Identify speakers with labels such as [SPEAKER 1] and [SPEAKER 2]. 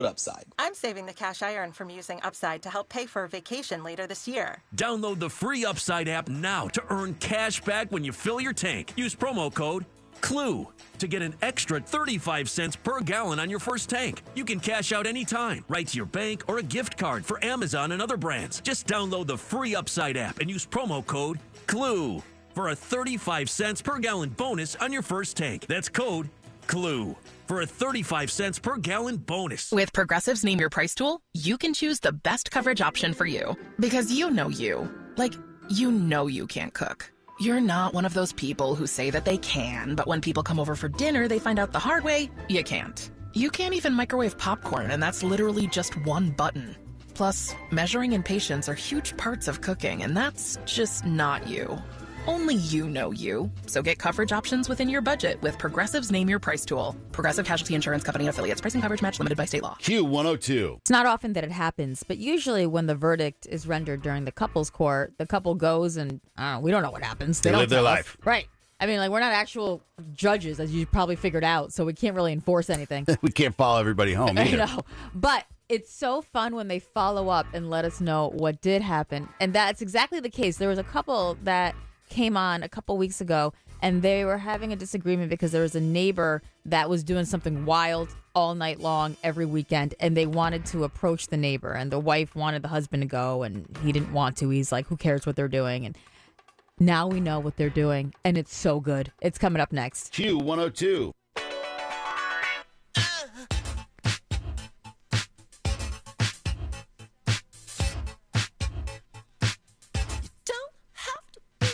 [SPEAKER 1] Upside.
[SPEAKER 2] I'm saving the cash I earn from using Upside to help pay for a vacation later this year.
[SPEAKER 3] Download the free Upside app now to earn cash back when you fill your tank. Use promo code CLUE to get an extra 35 cents per gallon on your first tank. You can cash out anytime, right to your bank or a gift card for Amazon and other brands. Just download the free Upside app and use promo code CLUE for a 35 cents per gallon bonus on your first tank. That's code CLUE for a 35 cents per gallon bonus.
[SPEAKER 4] With Progressive's Name Your Price tool, you can choose the best coverage option for you. Because you know you. Like, you know you can't cook. You're not one of those people who say that they can, but when people come over for dinner, they find out the hard way, you can't. You can't even microwave popcorn, and that's literally just one button. Plus, measuring and patience are huge parts of cooking, and that's just not you. Only you know you. So get coverage options within your budget with Progressive's Name Your Price tool. Progressive Casualty Insurance Company affiliates. Pricing coverage match limited by state law.
[SPEAKER 5] Q102.
[SPEAKER 6] It's not often that it happens, but usually when the verdict is rendered during the couple's court, the couple goes and we don't know what happens.
[SPEAKER 5] They
[SPEAKER 6] don't
[SPEAKER 5] live their
[SPEAKER 6] tell us.
[SPEAKER 5] life.
[SPEAKER 6] Right. I mean, like, we're not actual judges, as you probably figured out, so we can't really enforce anything.
[SPEAKER 5] We can't follow everybody home either.
[SPEAKER 6] I know. But it's so fun when they follow up and let us know what did happen. And that's exactly the case. There was a couple that came on a couple weeks ago, and they were having a disagreement because there was a neighbor that was doing something wild all night long every weekend, and they wanted to approach the neighbor, and the wife wanted the husband to go, and he didn't want to. He's like, who cares what they're doing? And now we know what they're doing, and it's so good. It's coming up next.
[SPEAKER 5] Q102.